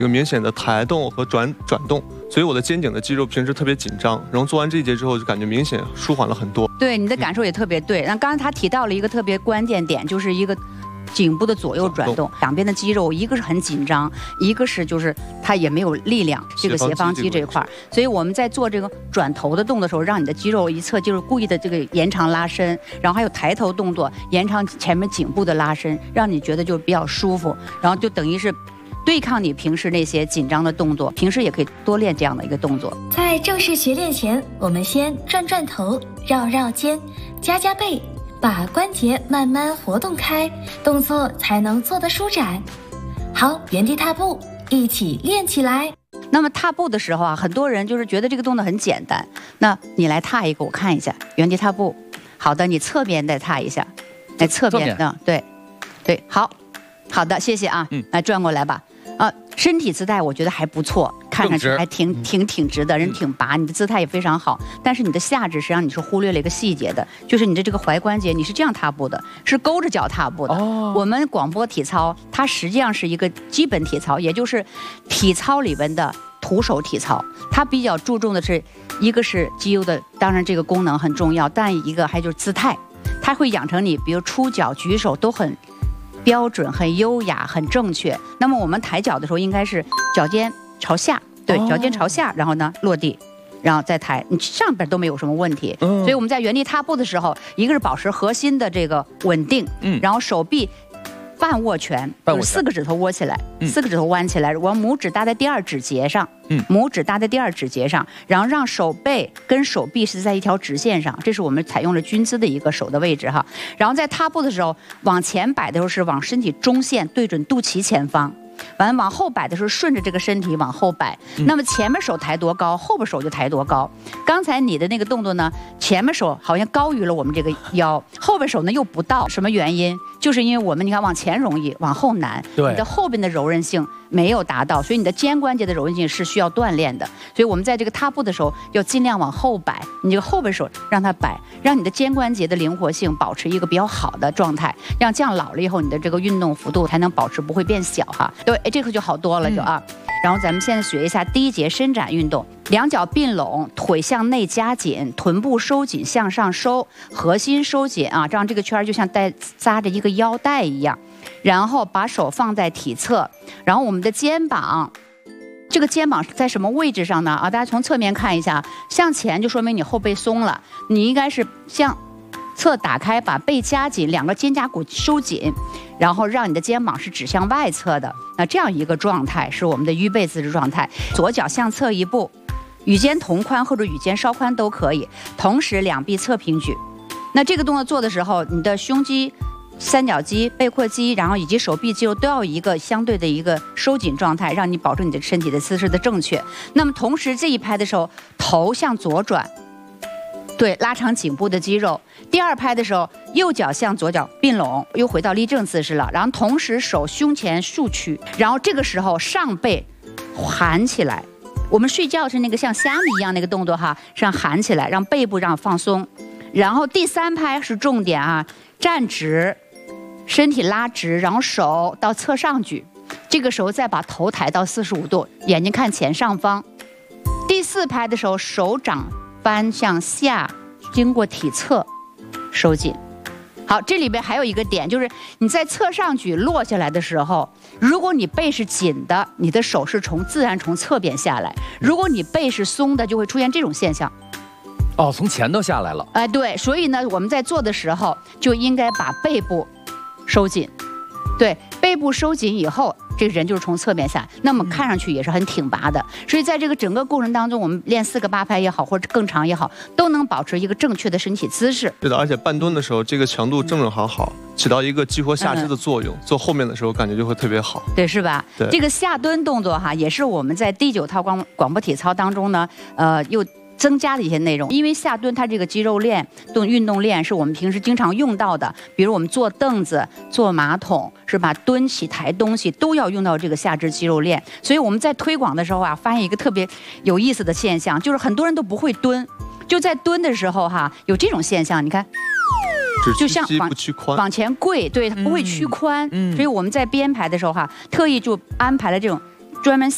有明显的抬动和转动，所以我的肩颈的肌肉平时特别紧张，然后做完这一节之后就感觉明显舒缓了很多。 对，你的感受也特别对。那刚才他提到了一个特别关键点，就是一个颈部的左右转动，两边的肌肉一个是很紧张，一个是就是它也没有力量，这个斜方肌这一块。所以我们在做这个转头的动作的时候，让你的肌肉一侧就是故意的这个延长拉伸，然后还有抬头动作，延长前面颈部的拉伸，让你觉得就比较舒服，然后就等于是对抗你平时那些紧张的动作，平时也可以多练这样的一个动作。 在正式学练前，我们先转转头，绕绕肩，夹夹背，把关节慢慢活动开，动作才能做得舒展。好，原地踏步，一起练起来。 那么踏步的时候啊，很多人就是觉得这个动作很简单，那你来踏一个，我看一下，原地踏步。好的，你侧边再踏一下，来侧边的，对，好的，谢谢啊，来转过来吧。身体姿态我觉得还不错，看上去还挺直的，人挺拔，你的姿态也非常好。但是你的下肢实际上你是忽略了一个细节的，就是你的这个踝关节你是这样踏步的，是勾着脚踏步的。我们广播体操它实际上是一个基本体操，也就是体操里边的徒手体操，它比较注重的是一个是肌肉的，当然这个功能很重要，但一个还就是姿态，它会养成你比如出脚举手都很标准、很优雅、很正确。那么我们抬脚的时候，应该是脚尖朝下，对，脚尖朝下，然后呢落地，然后再抬，你上边都没有什么问题。所以我们在原地踏步的时候，一个是保持核心的这个稳定，然后手臂半握拳，就是4个指头握起来，4个指头弯起来，我拇指搭在第2指节上，拇指搭在第2指节上，然后让手背跟手臂是在一条直线上，这是我们采用了军姿的一个手的位置哈。然后在踏步的时候，往前摆的时候是往身体中线对准肚脐前方。完往后摆的时候，顺着这个身体往后摆。那么前面手抬多高，后边手就抬多高。刚才你的那个动作呢，前面手好像高于了我们这个腰，后边手呢又不到。什么原因？就是因为我们你看往前容易，往后难。你的后边的柔韧性没有达到，所以你的肩关节的柔韧性是需要锻炼的。所以我们在这个踏步的时候，要尽量往后摆，你这个后边手让它摆，让你的肩关节的灵活性保持一个比较好的状态，让这样老了以后你的这个运动幅度才能保持不会变小哈。对，这个就好多了就啊。然后咱们现在学一下第一节伸展运动，两脚并拢，腿向内夹紧，臀部收紧向上收，核心收紧啊，这样这个圈就像扎着一个腰带一样。然后把手放在体侧，然后我们的肩膀，这个肩膀在什么位置上呢？啊，大家从侧面看一下，向前就说明你后背松了，你应该是向侧打开，把背夹紧，两个肩胛骨收紧，然后让你的肩膀是指向外侧的。那这样一个状态是我们的预备姿势状态。左脚向侧一步，与肩同宽或者与肩稍宽都可以，同时两臂侧平举。那这个动作做的时候，你的胸肌、三角肌、背阔肌，然后以及手臂肌肉都要一个相对的一个收紧状态，让你保证你的身体的姿势的正确。那么同时这一拍的时候，头向左转，对，拉长颈部的肌肉。第二拍的时候，右脚向左脚并拢，又回到立正姿势了。然后同时手胸前竖曲，然后这个时候上背含起来。我们睡觉是那个像虾米一样那个动作哈，上含起来，让背部让放松。然后第三拍是重点啊，站直，身体拉直，然后手到侧上举，这个时候再把头抬到45度，眼睛看前上方。第四拍的时候，手掌翻向下，经过体侧收紧。好，这里边还有一个点，就是你在侧上举落下来的时候，如果你背是紧的，你的手是自然从侧边下来；如果你背是松的，就会出现这种现象。 哦，从前头下来了。 对，所以呢，我们在做的时候就应该把背部收紧。对，背部收紧以后，这个人就是从侧面下，那么看上去也是很挺拔的。所以在这个整个过程当中，我们练4个8拍也好，或者更长也好，都能保持一个正确的身体姿势。 是的，而且半蹲的时候，这个强度正好，起到一个激活下肢的作用。做后面的时候，感觉就会特别好。 对，是吧？ 对， 这个下蹲动作哈，也是我们在第9套广播体操当中呢，又增加的一些内容。因为下蹲它这个肌肉运动练是我们平时经常用到的，比如我们坐凳子、坐马桶，是吧？蹲起抬东西都要用到这个下肢肌肉练。所以我们在推广的时候啊，发现一个特别有意思的现象，就是很多人都不会蹲，就在蹲的时候哈，有这种现象，你看。就像往前跪，对，它不会屈髋，所以我们在编排的时候哈，特意就安排了这种专门